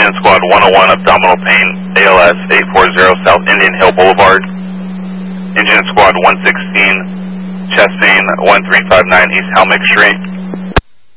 Engine Squad 101, abdominal pain, ALS 840 South Indian Hill Boulevard. Engine Squad 116, chest pain 1359 East Helmick Street.